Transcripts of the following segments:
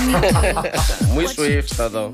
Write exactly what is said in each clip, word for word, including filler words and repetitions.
Muy Swift todo.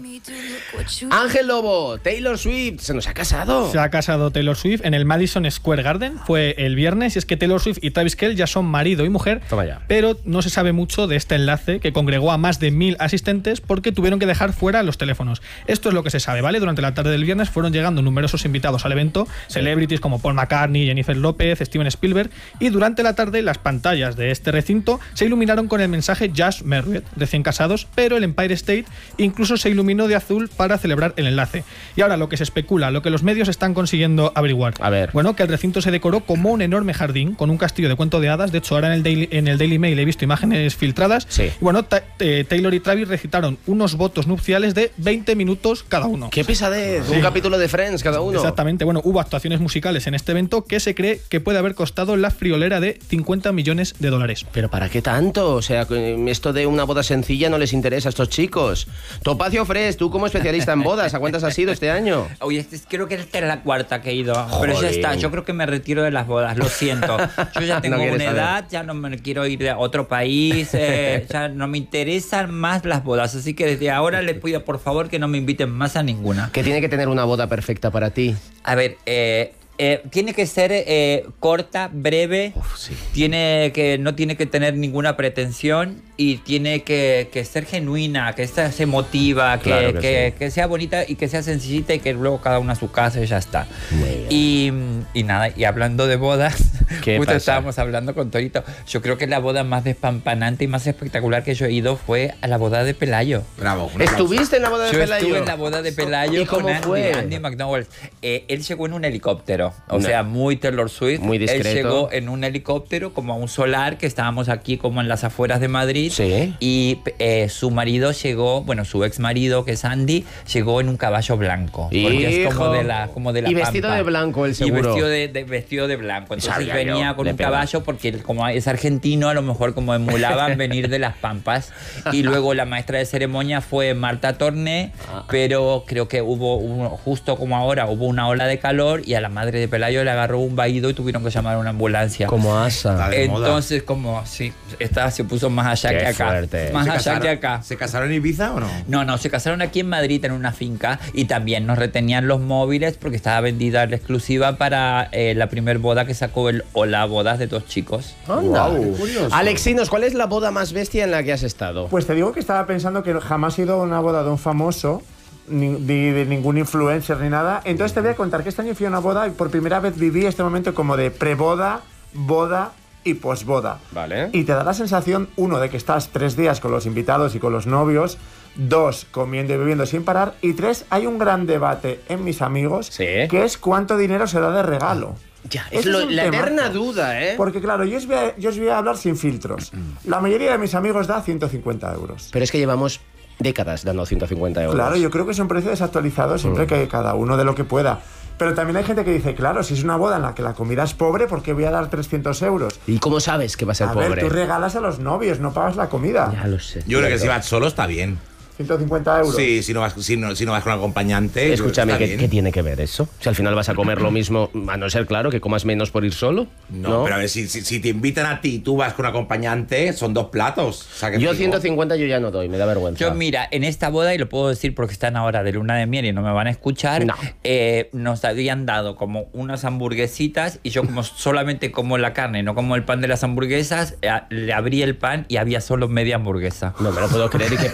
Ángel Lobo, Taylor Swift, ¿se nos ha casado? Se ha casado Taylor Swift en el Madison Square Garden. Fue el viernes y es que Taylor Swift y Travis Kelce ya son marido y mujer. Toma ya. Pero no se sabe mucho de este enlace que congregó a más de mil asistentes porque tuvieron que dejar fuera los teléfonos. Esto es lo que se sabe, ¿vale? Durante la tarde del viernes fueron llegando numerosos invitados al evento, sí. Celebrities como Paul McCartney, Jennifer López, Steven Spielberg, y durante la tarde las pantallas de este recinto se iluminaron con el mensaje Just Married, recién casados, pero el Empire State incluso se iluminó de azul para celebrar el enlace. Y ahora lo que se especula, lo que los medios están consiguiendo averiguar. A ver. Bueno, que el recinto se decoró como un enorme jardín con un castillo de cuento de hadas. De hecho, ahora en el Daily, en el Daily Mail he visto imágenes filtradas. Sí. Y bueno, ta eh, Taylor y Travis recitaron unos votos nupciales de veinte minutos cada uno. ¡Qué pesadez! Sí. Un capítulo de Friends cada uno. Exactamente. Bueno, hubo actuaciones musicales en este evento que se cree que puede haber costado la friolera de cincuenta millones de dólares. ¿Pero para qué tanto? O sea, esto de una boda sencilla no les interesa a estos chicos. Topacio Fresh, tú como especialista en bodas, ¿a cuántas has ido este año? Oye, este, creo que esta es la cuarta que he ido. Joder. Pero ya está, yo creo que me retiro de las bodas, lo siento. Yo ya tengo No una saber. edad, ya no me quiero ir a otro país, eh, ya no me interesan más las bodas. Así que desde ahora les pido por favor que no me inviten más a ninguna. ¿Qué tiene que tener una boda perfecta para ti? A ver, eh... Eh, tiene que ser eh, corta, breve, Uf, sí. tiene que, no tiene que tener ninguna pretensión y tiene que, que ser genuina, que sea emotiva, que, Claro que que, sí. que sea bonita y que sea sencillita y que luego cada uno a su casa y ya está. Muy bien. Y, y nada, y hablando de bodas, ¿Qué justo pasa? estábamos hablando con Torito, yo creo que la boda más despampanante y más espectacular que yo he ido fue a la boda de Pelayo. Bravo. un aplauso. ¿Estuviste en la boda de Yo Pelayo? estuve en la boda de Pelayo ¿Y cómo con Andy, fue? Andy McDowell. Eh, él llegó en un helicóptero, o No. sea, muy Taylor Swift. Muy discreto. Él llegó en un helicóptero como a un solar, que estábamos aquí como en las afueras de Madrid. Sí. Y eh, su marido llegó, bueno, su ex marido, que es Andy, llegó en un caballo blanco. Porque es como Hijo. de la, como de la Y vestido pampa. de blanco, el Y seguro. vestido de, de- vestido de blanco. Entonces Sabía venía yo, con le un pega. caballo porque él, como es argentino, a lo mejor como emulaban venir de las pampas. Y luego la maestra de ceremonia fue Marta Torné, pero creo que hubo, un- justo como ahora, hubo una ola de calor y a la madre de Pelayo le agarró un vaído y tuvieron que llamar a una ambulancia. Como asa. Está de moda. Entonces, como, sí, esta se puso más allá Qué que acá. fuerte. Más ¿Se allá casaron- que acá. ¿Se casaron en Ibiza o no? No, no, se casaron aquí en Madrid en una finca y también nos retenían los móviles porque estaba vendida la exclusiva para eh, la primer boda que sacó el Hola Bodas de dos chicos. Anda. Guau, qué curioso. Alexinos, ¿cuál es la boda más bestia en la que has estado? Pues te digo que estaba pensando que jamás he ido a una boda de un famoso, ni ni de ningún influencer ni nada. Entonces te voy a contar que este año fui a una boda y por primera vez viví este momento como de preboda, boda y posboda. Vale. Y te da la sensación, uno, de que estás tres días con los invitados y con los novios, dos, comiendo y bebiendo sin parar, y tres, hay un gran debate en mis amigos, Sí. que es cuánto dinero se da de regalo. Ya, es Ese lo- un la temazo. eterna duda, ¿eh? Porque claro, yo os, voy a, yo os voy a hablar sin filtros. La mayoría de mis amigos da ciento cincuenta euros. Pero es que llevamos décadas dando ciento cincuenta euros. Claro, yo creo que es un precio desactualizado siempre Mm. que cada uno de lo que pueda. Pero también hay gente que dice, claro, si es una boda en la que la comida es pobre, ¿por qué voy a dar trescientos euros? ¿Y cómo sabes que va a ser A pobre? ver, tú regalas a los novios, no pagas la comida. Ya lo sé. Yo creo que si Cierto. vas solo está bien. ciento cincuenta euros. Sí, si no vas, si no, si no vas con un acompañante. Escúchame, está ¿qué, bien. qué tiene que ver eso? Si al final vas a comer lo mismo, a no ser, claro, que comas menos por ir solo. No, pero a ver, si, si, si te invitan a ti y tú vas con un acompañante, son dos platos. O sea, que Yo digo, ciento cincuenta yo ya no doy, me da vergüenza. Yo, mira, en esta boda, y lo puedo decir porque están ahora de luna de miel y no me van a escuchar, No. eh, nos habían dado como unas hamburguesitas y yo como solamente como la carne, no como el pan de las hamburguesas, eh, le abrí el pan y había solo media hamburguesa. No me lo puedo creer y qué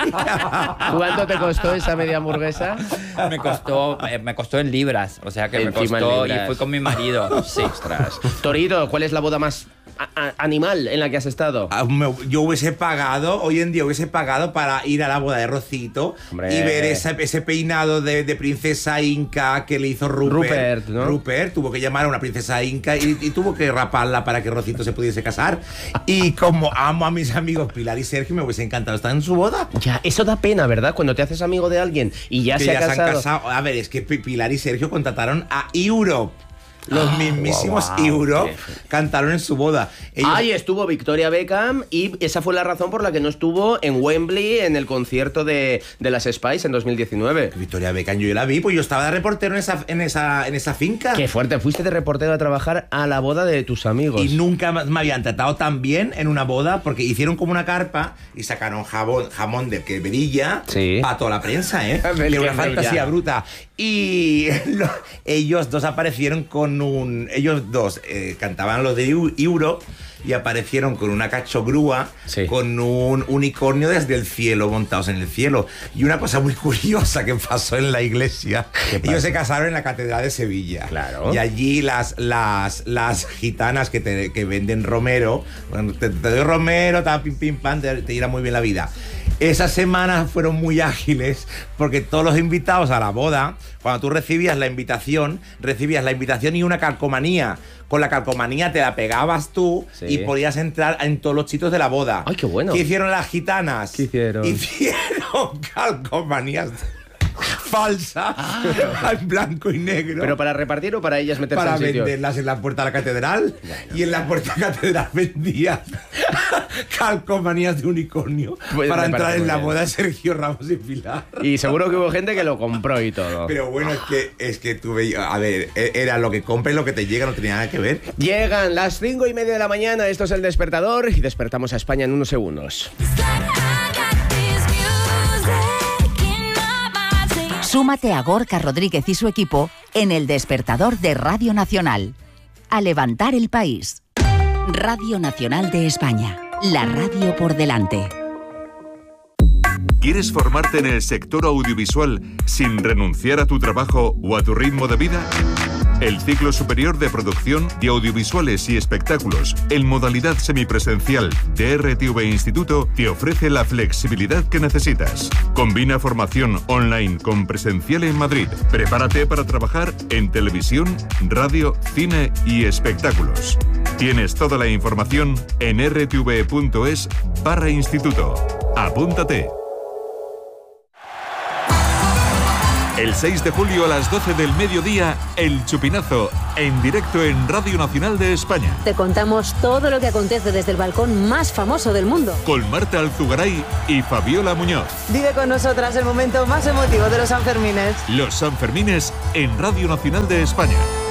pasa. ¿Cuánto te costó esa media hamburguesa? Me costó, eh, me costó en libras, o sea que me Encima en costó y libras. fui con mi marido. Sí. Ostras. Torito, ¿cuál es la boda más a- a- animal en la que has estado? Ah, me- Yo hubiese pagado, hoy en día hubiese pagado para ir a la boda de Rocito Hombre. y ver esa- ese peinado de, de princesa inca que le hizo Rupert. Rupert, ¿no? Rupert tuvo que llamar a una princesa inca y, y tuvo que raparla para que Rocito se pudiese casar. Y como amo a mis amigos Pilar y Sergio, me hubiese encantado estar en su boda. Ya, eso da pena, ¿verdad? Cuando te haces amigo de alguien y ya Que se ya ha se han casado. casado. A ver, es que Pi- Pilar y Sergio contrataron a Europe. Los mismísimos wow, Europe qué cantaron en su boda. Ellos- Ahí estuvo Victoria Beckham y esa fue la razón por la que no estuvo en Wembley en el concierto de, de las Spice en dos mil diecinueve. Victoria Beckham, yo la vi, pues yo estaba de reportero en esa, en esa, en esa finca. Qué fuerte, fuiste de reportero a trabajar a la boda de tus amigos. Y nunca más me habían tratado tan bien en una boda porque hicieron como una carpa y sacaron jabón, jamón de quebrilla Sí. para toda la prensa, ¿eh? Del Que una quebrilla. fantasía bruta. Y lo- ellos dos aparecieron con un... Ellos dos eh, cantaban los de Eu- Euro y aparecieron con una cachogrúa Sí. con un unicornio desde el cielo, montados en el cielo. Y una cosa muy curiosa que pasó en la iglesia. ¿Qué pasa? Ellos se casaron en la Catedral de Sevilla. Claro. Y allí las, las, las gitanas que, te, que venden romero, bueno, te, te doy romero, ta, pim, pim, pam, te, te irá muy bien la vida. Esas semanas fueron muy ágiles porque todos los invitados a la boda, cuando tú recibías la invitación, recibías la invitación y una calcomanía. Con la calcomanía te la pegabas tú Sí. y podías entrar en todos los sitios de la boda. Ay, qué bueno. ¿Qué hicieron las gitanas? ¿Qué hicieron? Hicieron calcomanías falsas en blanco y negro. ¿Pero para repartir o para ellas meterse Para en sitios? venderlas en la puerta de la catedral. Y en la puerta de la catedral vendían calcomanías de unicornio Pues para me entrar parece en muy la bien. boda de Sergio Ramos y Pilar. Y seguro que hubo gente que lo compró y todo. Pero bueno, es que, es que tú veías, a ver, e- era lo que compres, lo que te llega, no tenía nada que ver. Llegan las cinco y media de la mañana, esto es El Despertador y despertamos a España en unos segundos. Súmate a Gorka Rodríguez y su equipo en El Despertador de Radio Nacional. A levantar el país. Radio Nacional de España. La radio por delante. ¿Quieres formarte en el sector audiovisual sin renunciar a tu trabajo o a tu ritmo de vida? El ciclo superior de producción de audiovisuales y espectáculos en modalidad semipresencial de R T V Instituto te ofrece la flexibilidad que necesitas. Combina formación online con presencial en Madrid. Prepárate para trabajar en televisión, radio, cine y espectáculos. Tienes toda la información en rtv.es barra instituto. Apúntate. El seis de julio a las doce del mediodía, El Chupinazo, en directo en Radio Nacional de España. Te contamos todo lo que acontece desde el balcón más famoso del mundo. Con Marta Alzugaray y Fabiola Muñoz. Vive con nosotras el momento más emotivo de los Sanfermines. Los Sanfermines en Radio Nacional de España.